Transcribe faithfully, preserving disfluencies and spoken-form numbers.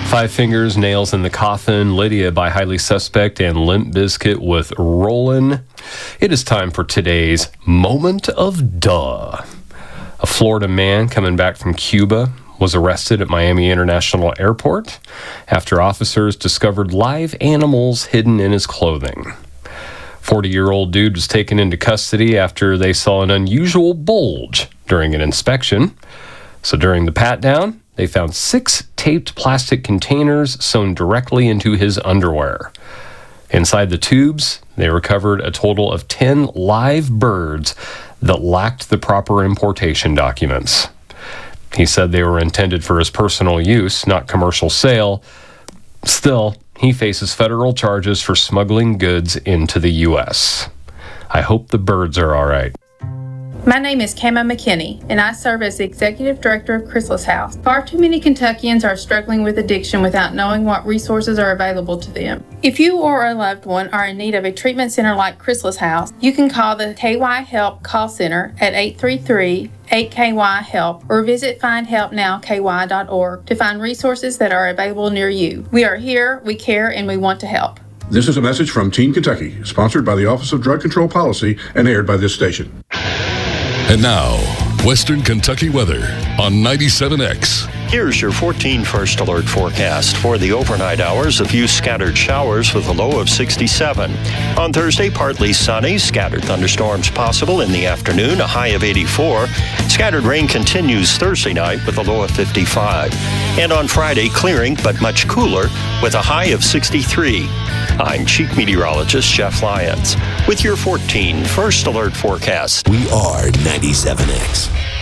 Five Fingers, Nails in the Coffin, Lydia by Highly Suspect, and Limp Bizkit with Rollin'. It is time for today's Moment of Duh. A Florida man coming back from Cuba was arrested at Miami International Airport after officers discovered live animals hidden in his clothing. forty-year-old dude was taken into custody after they saw an unusual bulge during an inspection. So during the pat-down, they found six taped plastic containers sewn directly into his underwear. Inside the tubes, they recovered a total of ten live birds that lacked the proper importation documents. He said they were intended for his personal use, not commercial sale. Still, he faces federal charges for smuggling goods into the U S. I hope the birds are all right. My name is Kama McKinney, and I serve as the Executive Director of Chrysalis House. Far too many Kentuckians are struggling with addiction without knowing what resources are available to them. If you or a loved one are in need of a treatment center like Chrysalis House, you can call the K Y Help call center at eight three three, eight K Y HELP or visit find help now K Y dot org to find resources that are available near you. We are here, we care, and we want to help. This is a message from Teen Kentucky, sponsored by the Office of Drug Control Policy and aired by this station. And now, Western Kentucky weather on ninety-seven X. Here's your fourteen First Alert forecast. For the overnight hours, a few scattered showers with a low of sixty-seven. On Thursday, partly sunny, scattered thunderstorms possible in the afternoon, a high of eighty-four. Scattered rain continues Thursday night with a low of fifty-five. And on Friday, clearing but much cooler with a high of sixty-three. I'm Chief Meteorologist Jeff Lyons with your fourteen First Alert forecast. We are ninety-seven X.